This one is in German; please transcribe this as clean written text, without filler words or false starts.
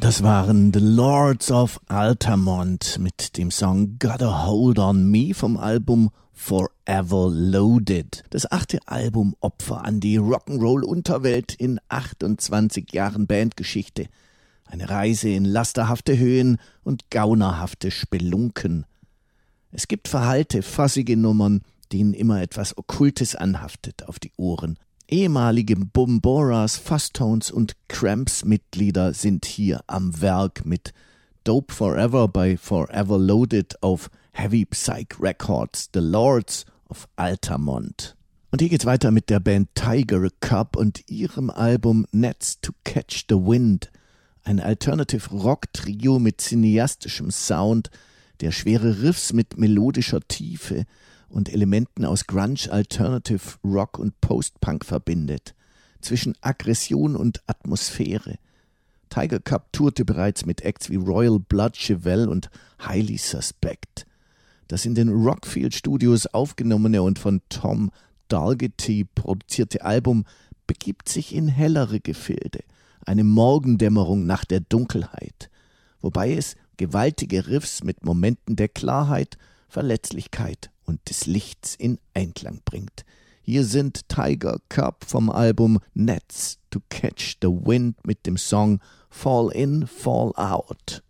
Das waren The Lords of Altamont mit dem Song Got a Hold on Me vom Album Forever Loaded. Das 8. Album Opfer an die Rock'n'Roll-Unterwelt in 28 Jahren Bandgeschichte. Eine Reise in lasterhafte Höhen und gaunerhafte Spelunken. Es gibt verhallte, fassige Nummern, denen immer etwas Okkultes anhaftet auf die Ohren. Ehemalige Bomboras, Fuzz-Tones und Cramps-Mitglieder sind hier am Werk mit Dope Forever bei Forever Loaded auf Heavy Psych Records, The Lords of Altamont. Und hier geht's weiter mit der Band Tiger Cub und ihrem Album Nets to Catch the Wind. Ein Alternative-Rock-Trio mit cineastischem Sound, der schwere Riffs mit melodischer Tiefe und Elementen aus Grunge, Alternative Rock und Post-Punk verbindet, zwischen Aggression und Atmosphäre. Tiger Cub tourte bereits mit Acts wie Royal Blood, Chevelle und Highly Suspect. Das in den Rockfield Studios aufgenommene und von Tom Dalgetty produzierte Album begibt sich in hellere Gefilde, eine Morgendämmerung nach der Dunkelheit, wobei es gewaltige Riffs mit Momenten der Klarheit, Verletzlichkeit und des Lichts in Einklang bringt. Hier sind Tiger Cub vom Album Nets to Catch the Wind mit dem Song Fall In, Fall Out.